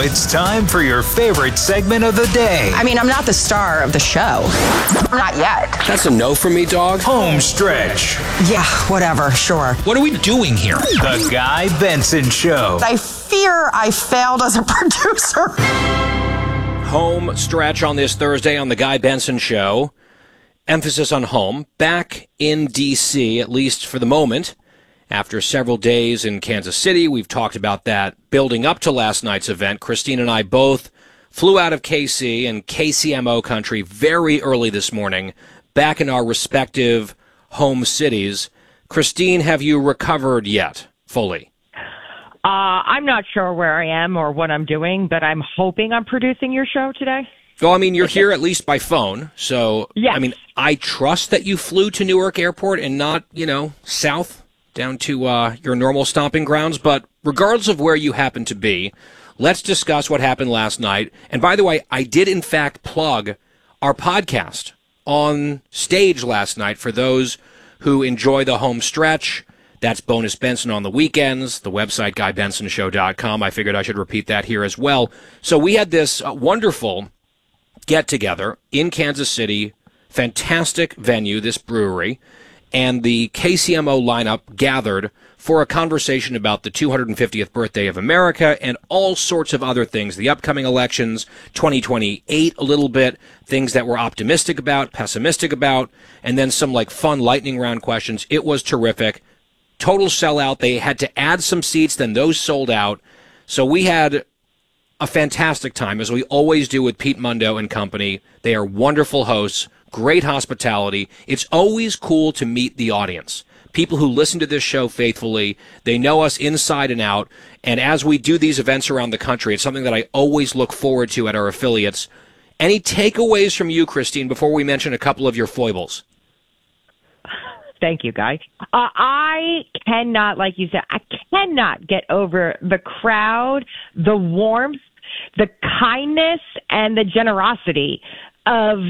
it's time for your favorite segment of the day. I mean, I'm not the star of the show. Not yet. That's a no for me, dog. Home stretch. Yeah, whatever, sure. What are we doing here? The Guy Benson Show. I fear I failed as a producer. Home stretch on this Thursday on the Guy Benson Show. Emphasis on home. Back in D.C., at least for the moment. After several days in Kansas City, we've talked about that building up to last night's event. Christine and I both flew out of KC and KCMO country very early this morning, back in our respective home cities. Christine, have you recovered yet fully? I'm not sure where I am or what I'm doing, but I'm hoping I'm producing your show today. Well, I mean, you're here at least by phone, so, yes. I mean, I trust that you flew to Newark Airport and not, south down to your normal stomping grounds. But regardless of where you happen to be, let's discuss what happened last night. And by the way, I did, in fact, plug our podcast on stage last night for those who enjoy the home stretch. That's Bonus Benson on the weekends, the website, GuyBensonShow.com. I figured I should repeat that here as well. So we had this wonderful get-together in Kansas City, fantastic venue, this brewery, and the KCMO lineup gathered for a conversation about the 250th birthday of America and all sorts of other things, the upcoming elections, 2028 a little bit, things that we're optimistic about, pessimistic about, and then some fun lightning round questions. It was terrific. Total sellout. They had to add some seats, then those sold out. So we had a fantastic time, as we always do with Pete Mundo and company. They are wonderful hosts, great hospitality. It's always cool to meet the audience. People who listen to this show faithfully, they know us inside and out. And as we do these events around the country, it's something that I always look forward to at our affiliates. Any takeaways from you, Christine, before we mention a couple of your foibles? Thank you, Guy. I cannot, like you said, I cannot get over the crowd, the warmth, the kindness, and the generosity of